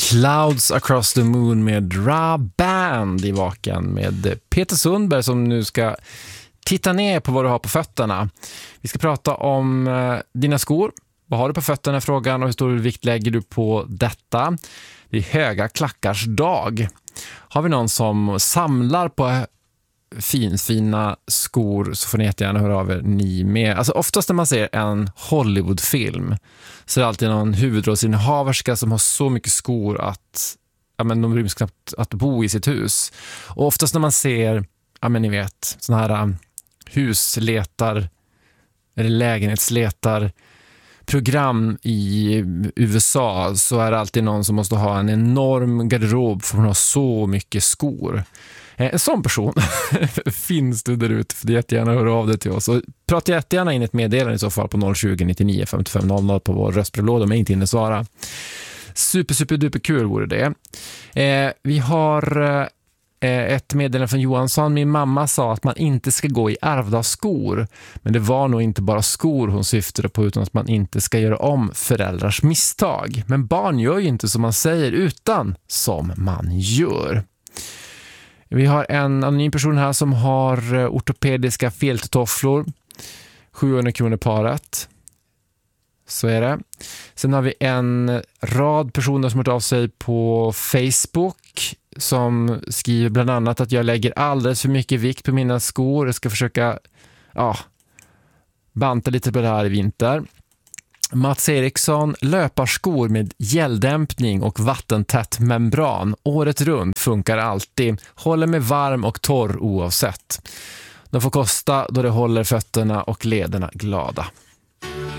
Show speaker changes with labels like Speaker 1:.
Speaker 1: Clouds Across the Moon med Ra Band i Vaken med Peter Sundberg som nu ska titta ner på vad du har på fötterna. Vi ska prata om dina skor. Vad har du på fötterna, frågan, och hur stor vikt lägger du på detta? Det är höga klackars dag. Har vi någon som samlar på fina skor så får ni jättegärna höra av er ni med. Alltså oftast när man ser en Hollywoodfilm så är det alltid någon huvudrollsinnehaverska som har så mycket skor att de ryms knappt att bo i sitt hus. Och oftast när man ser, ni vet, såna här husletar eller lägenhetsletar program i USA så är det alltid någon som måste ha en enorm garderob för att ha så mycket skor. En sån person finns du där ute, för det jättegärna höra av dig till oss. Och prata jättegärna in ett meddelande i så fall på 020 99 55 00 på vår röstbrevlåda om jag inte hinner svara. Super duper kul vore det. Vi har ett meddelande från Johansson. Min mamma sa att man inte ska gå i ärvda skor. Men det var nog inte bara skor hon syftade på, utan att man inte ska göra om föräldrars misstag. Men barn gör ju inte som man säger utan som man gör. Vi har en anonym person här som har ortopediska feltofflor. 700 kronor paret. Så är det. Sen har vi en rad personer som har hört av sig på Facebook som skriver bland annat att jag lägger alldeles för mycket vikt på mina skor. Jag ska försöka banta lite på det här i vinter. Mats Eriksson, löparskor med gälldämpning och vattentätt membran. Året runt, funkar alltid. Håller mig varm och torr oavsett. De får kosta då det håller fötterna och lederna glada.